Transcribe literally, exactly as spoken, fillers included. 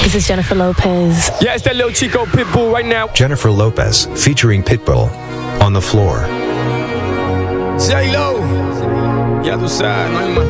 This is Jennifer Lopez. Yeah, it's that little Chico Pitbull right now. Jennifer Lopez, featuring Pitbull, On the Floor. J-Lo. Ya tú sabes, no hay más